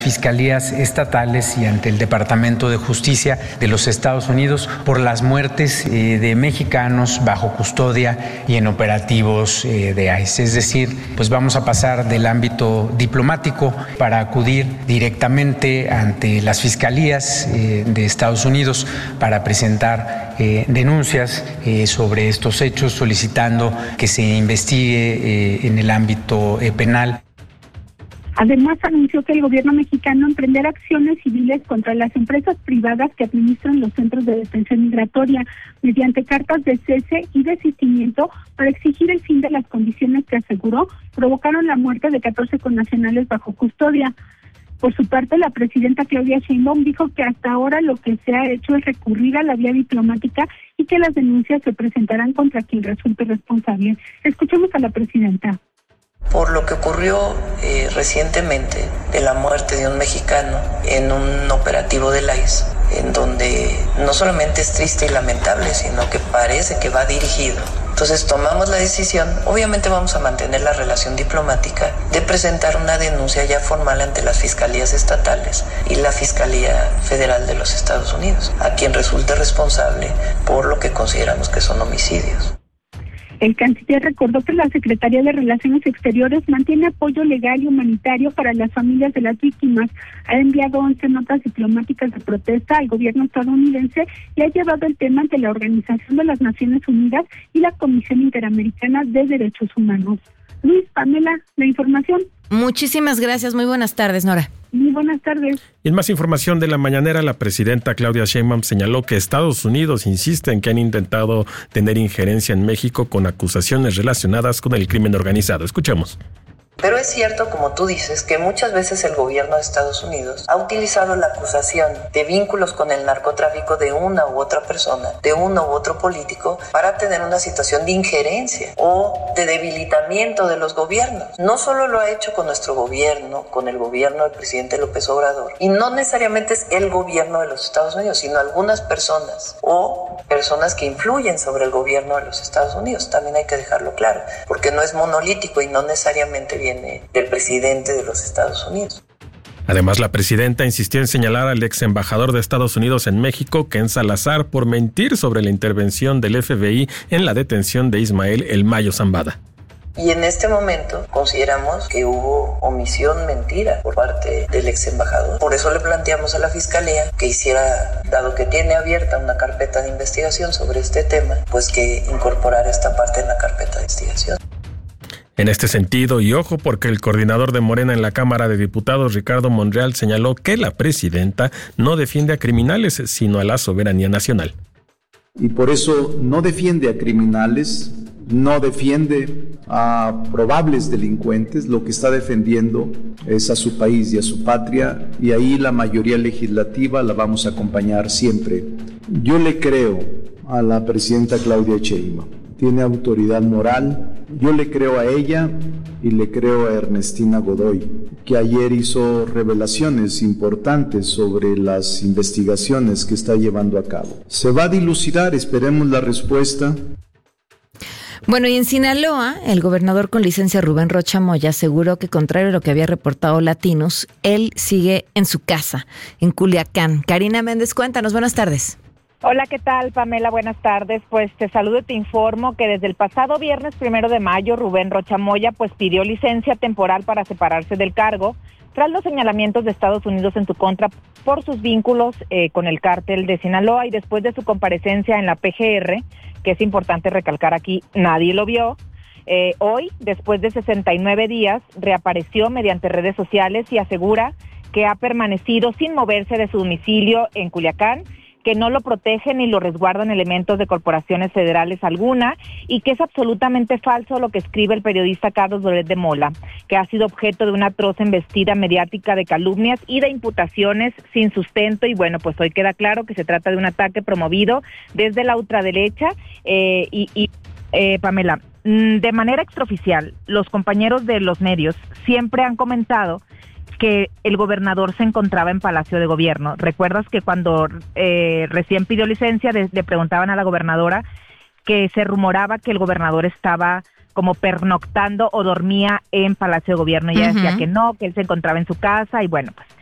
fiscalías estatales y ante el Departamento de Justicia de los Estados Unidos por las muertes de mexicanos bajo custodia y en operativos de ICE. Es decir, pues vamos a pasar del ámbito diplomático para acudir directamente ante las fiscalías de Estados Unidos para presentar denuncias sobre estos hechos, solicitando que se investigue en el ámbito penal. Además, anunció que el gobierno mexicano emprenderá acciones civiles contra las empresas privadas que administran los centros de detención migratoria mediante cartas de cese y desistimiento para exigir el fin de las condiciones que, aseguró, provocaron la muerte de 14 connacionales bajo custodia. Por su parte, la presidenta Claudia Sheinbaum dijo que hasta ahora lo que se ha hecho es recurrir a la vía diplomática y que las denuncias se presentarán contra quien resulte responsable. Escuchemos a la presidenta. Por lo que ocurrió recientemente de la muerte de un mexicano en un operativo del ICE, en donde no solamente es triste y lamentable, sino que parece que va dirigido. Entonces tomamos la decisión, obviamente vamos a mantener la relación diplomática, de presentar una denuncia ya formal ante las fiscalías estatales y la Fiscalía Federal de los Estados Unidos, a quien resulte responsable por lo que consideramos que son homicidios. El canciller recordó que la Secretaría de Relaciones Exteriores mantiene apoyo legal y humanitario para las familias de las víctimas. Ha enviado 11 notas diplomáticas de protesta al gobierno estadounidense y ha llevado el tema ante la Organización de las Naciones Unidas y la Comisión Interamericana de Derechos Humanos. Luis, Pamela, la información. Muchísimas gracias. Muy buenas tardes, Nora. Muy buenas tardes. Y en más información de la mañanera, la presidenta Claudia Sheinbaum señaló que Estados Unidos insiste en que han intentado tener injerencia en México con acusaciones relacionadas con el crimen organizado. Escuchemos. Pero es cierto, como tú dices, que muchas veces el gobierno de Estados Unidos ha utilizado la acusación de vínculos con el narcotráfico de una u otra persona, de uno u otro político, para tener una situación de injerencia o de debilitamiento de los gobiernos. No solo lo ha hecho con nuestro gobierno, con el gobierno del presidente López Obrador, y no necesariamente es el gobierno de los Estados Unidos, sino algunas personas o personas que influyen sobre el gobierno de los Estados Unidos. También hay que dejarlo claro, porque no es monolítico y no necesariamente viene del presidente de los Estados Unidos. Además, la presidenta insistió en señalar al ex embajador de Estados Unidos en México, Ken Salazar, por mentir sobre la intervención del FBI en la detención de Ismael El Mayo Zambada. Y en este momento consideramos que hubo omisión, mentira por parte del ex embajador. Por eso le planteamos a la Fiscalía que hiciera, dado que tiene abierta una carpeta de investigación sobre este tema, pues que incorporara esta parte en la carpeta de investigación. En este sentido, y ojo porque el coordinador de Morena en la Cámara de Diputados, Ricardo Monreal, señaló que la presidenta no defiende a criminales, sino a la soberanía nacional. Y por eso no defiende a criminales, no defiende a probables delincuentes, lo que está defendiendo es a su país y a su patria, y ahí la mayoría legislativa la vamos a acompañar siempre. Yo le creo a la presidenta Claudia Sheinbaum. Tiene autoridad moral, yo le creo a ella y le creo a Ernestina Godoy, que ayer hizo revelaciones importantes sobre las investigaciones que está llevando a cabo. Se va a dilucidar, esperemos la respuesta. Bueno, y en Sinaloa, el gobernador con licencia Rubén Rocha Moya aseguró que, contrario a lo que había reportado Latinos, él sigue en su casa, en Culiacán. Karina Méndez, cuéntanos, buenas tardes. Hola, ¿qué tal, Pamela? Buenas tardes. Pues te saludo y te informo que desde el pasado viernes 1 de mayo, Rubén Rocha Moya pues pidió licencia temporal para separarse del cargo tras los señalamientos de Estados Unidos en su contra por sus vínculos con el cártel de Sinaloa, y después de su comparecencia en la PGR, que es importante recalcar aquí, nadie lo vio. Hoy, después de 69 días, reapareció mediante redes sociales y asegura que ha permanecido sin moverse de su domicilio en Culiacán, que no lo protegen ni lo resguardan elementos de corporaciones federales alguna, y que es absolutamente falso lo que escribe el periodista Carlos Loret de Mola, que ha sido objeto de una atroz embestida mediática de calumnias y de imputaciones sin sustento. Y bueno, pues hoy queda claro que se trata de un ataque promovido desde la ultraderecha. Pamela, de manera extraoficial, los compañeros de los medios siempre han comentado que el gobernador se encontraba en Palacio de Gobierno. ¿Recuerdas que cuando recién pidió licencia le preguntaban a la gobernadora que se rumoraba que el gobernador estaba como pernoctando o dormía en Palacio de Gobierno? Y ella decía que no, que él se encontraba en su casa. Y bueno, pues